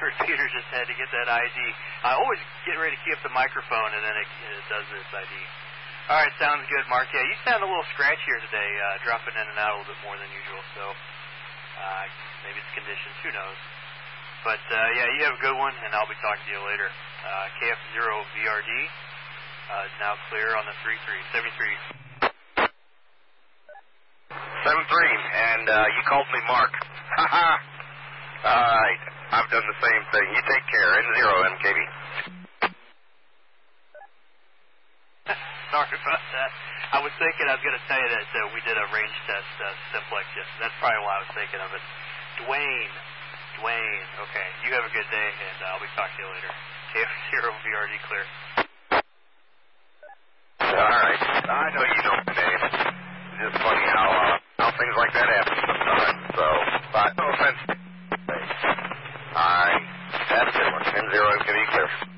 repeater just had to get that ID. I always get ready to key up the microphone, and then it does this ID. All right, sounds good, Mark. Yeah, you sound a little scratchier today, dropping in and out a little bit more than usual, so maybe it's conditions, who knows. But, yeah, you have a good one, and I'll be talking to you later. KF0VRD is now clear on the 73. 73, and you called me Mark. Haha. All right, I've done the same thing. You take care. N0, MKB. Sorry about that. I was thinking I was going to tell you that we did a range test simplex yesterday. That's probably why I was thinking of it. Dwayne. Okay, you have a good day, and I'll be talking to you later. KF0VRD clear. All right. I know you know my name. It's just funny how things like that happen sometimes. So, no offense. All right. That's it. N0, MKB clear.